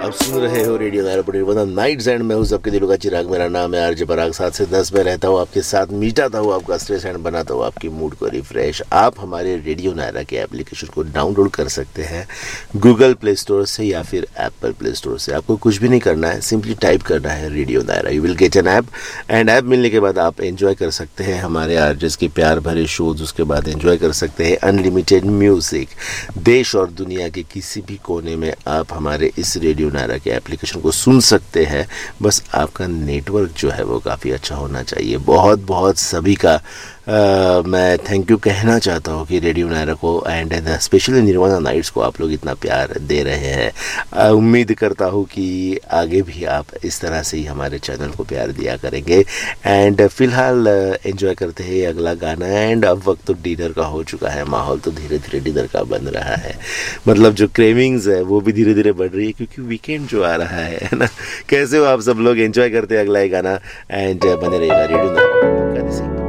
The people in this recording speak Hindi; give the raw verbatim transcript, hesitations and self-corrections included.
आप सुन रहे हो रेडियो नायरा नाइट्स एंड मैं हूँ सबके दिलों का चिराग। मेरा नाम है आरजे पराग। सात से दस में रहता हूँ आपके साथ, मिटाता हूँ आपका स्ट्रेस एंड बनाता हूँ आपकी मूड को रिफ्रेश। आप हमारे रेडियो नायरा के एप्लीकेशन को डाउनलोड कर सकते हैं गूगल प्ले स्टोर से या फिर एप्पल प्ले स्टोर से। आपको कुछ भी नहीं करना है, सिंपली टाइप करना है radio Naira, you will get an app. And app मिलने के बाद आप एंजॉय कर सकते हैं हमारे आरजेस के प्यार भरे शोज। उसके बाद एंजॉय कर सकते हैं अनलिमिटेड म्यूजिक। देश और दुनिया के किसी भी कोने में आप हमारे इस रेडियो नायरा के एप्लीकेशन को सुन सकते हैं। बस आपका नेटवर्क जो है वो काफ़ी अच्छा होना चाहिए। बहुत बहुत सभी का आ, मैं थैंक यू कहना चाहता हूँ कि रेडियो नायरा को एंड स्पेशली निर्वाणा नाइट्स को आप लोग इतना प्यार दे रहे हैं। उम्मीद करता हूँ कि आगे भी आप इस तरह से ही हमारे चैनल को प्यार दिया करेंगे। एंड फिलहाल एंजॉय करते हैं अगला गाना। एंड अब वक्त तो डिनर का हो चुका है, माहौल तो धीरे धीरे डिनर का बन रहा है। मतलब जो क्रेविंग्स है वो भी धीरे धीरे बढ़ रही है क्योंकि वीकेंड जो आ रहा है ना। कैसे हो आप सब लोग? एंजॉय करते हैं अगला गाना एंड बने रहेगा रेडियो नायरा।